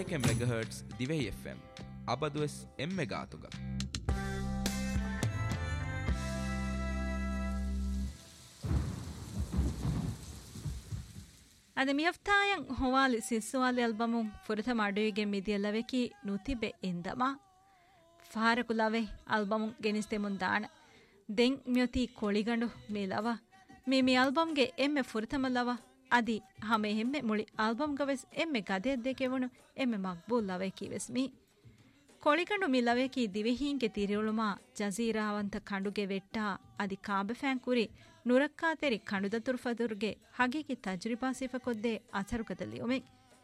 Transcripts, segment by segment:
91 megahertz ದಿವೆಹಿ FM ಅಬದುಎಸ್ ಎಮ್ಮೆಗಾತುಗ ಅದ ಮಿಯಫ್ತಾಯಂ ಹೊವಾಲಿ ಸಿಸ್ಸುವಾಲಿ album ಫುರತ ಮಾಡುವಿಗೆ ಮಿದಿಯಲ್ಲವೆಕಿ ನುತಿಬೆ ಇಂದಮ ಫಾರಕುಲವೆ album ಗೆನಿಸ್ತೆ ಮುಂದಾಣ ದೆಂ ಮ್ಯೊತಿ ಕೊಳಿಗಂಡು ಮೇಲವ ಮಿ ಆಲ್ಬಮ್ಗೆ ಎಮ್ಮೆ ಫುರತಮಲ್ಲವ ಅದಿ ಹಮೆ ಹೆಮ್ಮೆ ಮುಳಿ ಆಲ್ಬಮ್ ಗವೆಸ್ ಎಮ್ಮೆ ಗದೆದ್ದೆಕೆವಣು ಎಮ್ಮೆ ಮಕ್ಬೂಲ್ ಲವೆಕಿ ವೆಸ್ ಮಿ ಕೊಳಿಕಂಡು ಮಿ ಲವೆಕಿ ದಿವೆಹೀಂಗೆ ತಿರಿಯುಳುಮಾ ಜಜೀರಾವಂತ ಕಂಡುಗೆ ವೆಟ್ಟ ಅದಿ ಕಾಬೆ ಫ್ಯಾನ್ ಕುರಿ ನುರಕ್ಕಾತೆರಿ ಕಂಡುದತುರು ಫದುರ್ಗೆ ಹಗಿಗಿ ತಜ್ರಿಬಾ ಸಿಫಕೊದ್ದೆ ಅಸರುಕದಲ್ಲಿ ಒಮೆ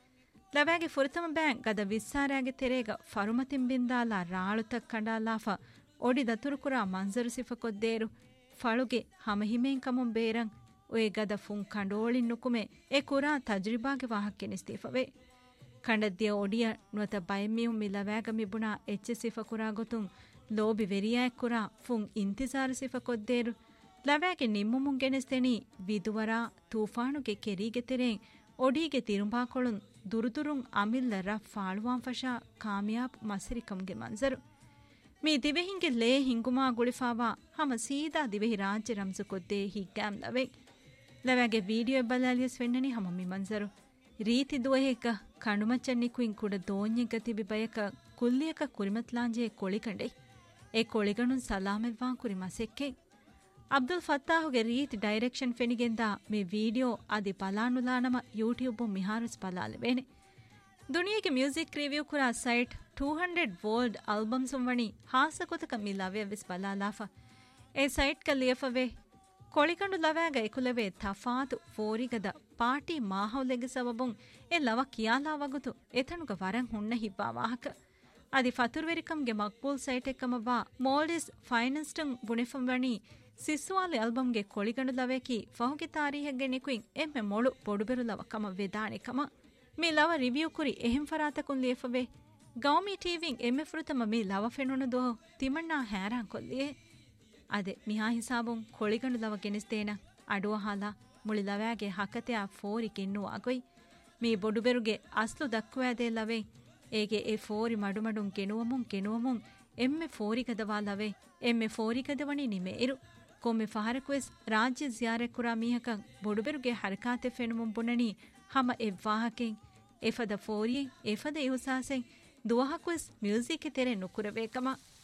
ಲವ್ಯಾಗೆ ಫುರತಮ ಬ್ಯಾಂಕ್ ಗದ ವಿಸ್ಸಾರಾಗೆ ತೆರೆಗ ಫರುಮತಿಂಬಿಂದಾಲ ರಾಳುತಕ್ ಕಂಡಾಲಾಫ ಒಡಿ ದತುರು ಕುರಾ ಮಂಜರು ಸಿಫಕೊದ್ದೇರು ಫಳುಗೆ ಹಮಹಿಮೇನ್ ಕಮುಂ ಬೇರಂ ಒಯೆ ಗದ ಫುಂ ಕಂಡೋಳಿನ್ ನುಕುಮೆ ಎ ಕುರಾ ತಜ್ರಿಬಾಗೆ ವಾಹಕ್ಕೆ ನಿಸ್ತೀಫವೆ ಕಂಡದ್ದಿಯ ಒಡಿಯ ನುವತ ಬಯಮ್ಮಿಯು ಮಿಲವ್ಯಾಗ ಮಿಬುಣಾ ಎಚ್ಚೆ ಸಿಫ ಕುರಾ ಗೊತುಂ ಲೋಬಿ ವೆರಿಯಾಯ್ ಕುರಾ ಫುಂ ಇಂತಿಜಾರು ಸಿಫ ಕೊದ್ದೇರು ಲವ್ಯಾಗೆ ನಿಮ್ಮುಮುಂ ಗೆನೆಸ್ತೇನಿ ವಿದುವರಾ ತೂಫಾನುಗೆ ಕೆರಿಗೆ ತೆರೆಂ ಒಡಿಗೆ ತಿರುಂಬಾಕೊಳುಂ ದುರುದುರುಂ ಅಮಿಲ್ಲ ರ ಫಾಳುವಾಂ ಫಶಾ ಕಾಮಿಯಾಬ್ ಮಸರಿಕಂಗೆ ಮಂಜರು ಮೀ ದಿವೆಹಿಂಗೆ ಲೇ ಹಿಂಗುಮಾ ಗುಳಿಫಾವಾ ಹಮ ಸೀದಾ ದಿವೆಹಿ ರಾಜ್ಯ ರಂಜು ಕೊದ್ದೇ ಹೀಗ್ಯಾಂ ಲವೆ ಲವ್ಯಾಗೆ ವೀಡಿಯೋ ಬಲಾಲಿಯಸ್ ವೆಣ್ಣನಿ ಹಮ ಮಿ ಮಂಜರು ರೀತಿ ದುವಹೇಕ ಕಣುಮಚ್ಚನ್ನಿಕುಯಿಂ ಕುಡ ದೋಣ್ಯೆ ಗತಿಬಿ ಬಯಕ ಕುಲ್ಲಿಯಕ ಕುರಿಮತ್ಲಾಂಜೆ ಕೊಳಿಕಂಡೆ ಎ ಕೊಳಿಗಣುನ್ ಸಲಾಮೆವ್ವಾಂ ಕುರಿ ಮಸೆಕ್ಕೆ ಅಬ್ದುಲ್ ಫತ್ತಾಹುಗೆ ರೀತಿ ಡೈರೆಕ್ಷನ್ ಫೆನಿಗೆಂದ ಮಿ ವೀಡಿಯೋ ಅದಿ ಪಲಾನುಲಾನಮ YouTube ಮಿಹಾರಸ್ ಪಲಾಲೆವೇನೆ ದುನಿಯೆಗೆ music review ಕುರ site 200 world albums ವಣಿ ಹಾಸಕೊತಕ me ಲವೆ ವಿಸ್ ಪಲಾಲಾಫ A site ಕ ಲಿಯಫವೆ ಕೊಳಿಕಂಡು ಲವ್ಯಾಗ ಎಕುಲೆವೆ ತಫಾತು ಫೋರಿಗದ ಪಾರ್ಟಿ ಮಾಹೌಲೆಗೆ ಸಬಬುಂ ಎ ಲವ ಕಿಯಾಲಾವಗುತು ಎತನುಗ ವರಂ ಹುಣ್ಣ ಹಿಬ್ಬಾ ವಾಹಕ ಅದಿ ಫತುರ್ವೆರಿಕಂಗೆ ಮಕ್ಬೂಲ್ ಸೈಟ್ ಎಕ್ಕಮಬಾ ಮೋಲ್ಡಿಸ್ ಫೈನಾನ್ಸ್ಟಂ ಬುಣೆಫಂ ವಣಿ ಸಿಸ್ಸುವಾಲಿ ಆಲ್ಬಮ್ಗೆ ಕೊಳಿಗಂಡು ಲವೆಕಿ ಫಹುಗೆ ತಾರೀಹೆಗೆ ನಿಕುಯಿಂ ಎಮ್ಮೆ ಮೊಳು ಪೊಡುಬೆರು ಲವ ಕಮ ವೆದಾಣಿಕಮ ಮಿ ಲವ ರಿವ್ಯೂ ಕುರಿ ಎಹಿಂ ಫರಾತಕುನ್ ಲಿಯಫವೆ ಗೌಮಿ ಟಿವಿಂ ಎಮ್ಮೆ ಫುರುತಮ ಮಿ ಲವ ಫೆನುಣು ದೋ ತಿಮಣ್ಣಾ ಹ್ಯಾರಾಂ ಕೊಲ್ಲಿಯೇ ಅದೆ ಮಿಹಾ ಹಿಸಾಬುಂ ಕೊಳಿಗಂಡು ಲವ ಗೆನಿಸ್ತೇನ ಅಡುವ ಹಾಲ ಮುಳಿ ಲವ್ಯಾಗೆ ಹಕತೆಯ ಫೋರಿ ಕಿನ್ನುವ ಅಗೊಯ್ ಮೀ ಬೊಡುಬೆರುಗೆ ಅಸ್ಲು ದಕ್ಕುವಾದೆ ಲವೆ ಏಗೆ ಎ ಫೋರಿ ಮಡುಮಡುಂ ಕೆಣುವಮುಂ ಎಮ್ಮೆ ಫೋರಿಗದವಾ ಲವೆ ಎಮ್ಮೆ ಫೋರಿಗದವಣಿ ನಿಮೆ ಇರು ಕೊಮ್ಮೆ ಫಹರಕುವೆಸ್ ರಾಜ್ಯ ಜಿಯಾರೆ ಕುರಾ ಮೀಹಕ ಬೊಡುಬೆರುಗೆ ಹರಕಾತೆ ಫೆನುಮುಂ ಬುಣನಿ ಹಮ ಎವ್ವಾಹಕೆಂ ಎಫದ ಫೋರಿಯೆಂ ಎಫದ ಇಹುಸಾಸೆಂ ದುವಹಕುವೆಸ್ ಮ್ಯೂಸಿಕ್ ತೆರೆ ನುಕುರಬೇಕಮ